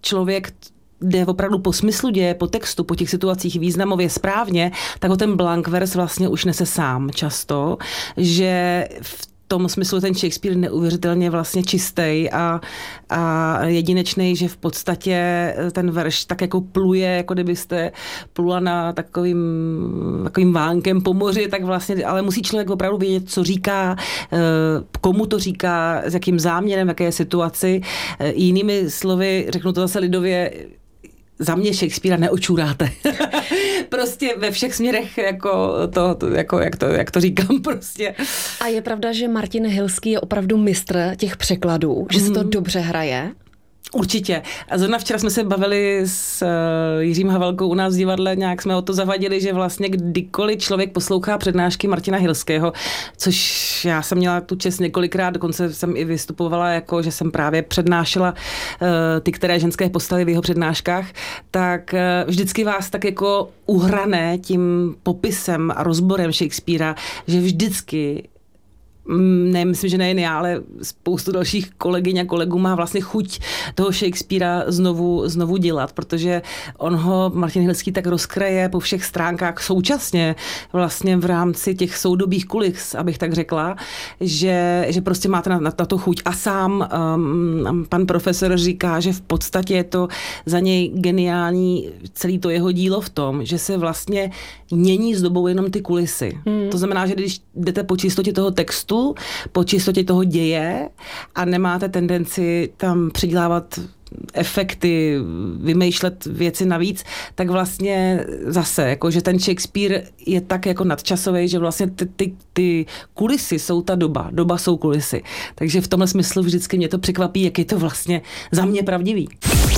člověk jde opravdu po smyslu děje, po textu, po těch situacích významově správně, tak ho ten blank vers vlastně už nese sám často, že v tom smyslu ten Shakespeare neuvěřitelně vlastně čistý a jedinečný, že v podstatě ten verš tak jako pluje, jako kdybyste plula na takovým vánkem po moři, tak vlastně, ale musí člověk opravdu vědět, co říká, komu to říká, s jakým záměrem, v jaké situaci. Jinými slovy, řeknu to zase lidově, za mě Shakespearea neočuráte. Prostě ve všech směrech, jak to říkám prostě. A je pravda, že Martin Hilský je opravdu mistr těch překladů, že se to dobře hraje? Určitě. A zrovna včera jsme se bavili s Jiřím Havelkou u nás v divadle, nějak jsme o to zavadili, že vlastně kdykoliv člověk poslouchá přednášky Martina Hilského, což já jsem měla tu čest několikrát, dokonce jsem i vystupovala, jako že jsem právě přednášela ty, které ženské postavy v jeho přednáškách, tak vždycky vás tak jako uhrané tím popisem a rozborem Shakespearea, že vždycky ne, myslím, že nejen já, ale spoustu dalších kolegyň a kolegů má vlastně chuť toho Shakespearea znovu dělat, protože on ho, Martin Hilský, tak rozkraje po všech stránkách současně vlastně v rámci těch soudobých kulis, abych tak řekla, že prostě máte na to chuť. A sám pan profesor říká, že v podstatě je to za něj geniální celý to jeho dílo v tom, že se vlastně mění s dobou jenom ty kulisy. To znamená, že když jdete po čistotě toho textu, po čistotě toho děje a nemáte tendenci tam přidělávat efekty, vymýšlet věci navíc, tak vlastně zase, jako, že ten Shakespeare je tak jako nadčasový, že vlastně ty kulisy jsou ta doba jsou kulisy. Takže v tomhle smyslu vždycky mě to překvapí, jak je to vlastně za mě pravdivý.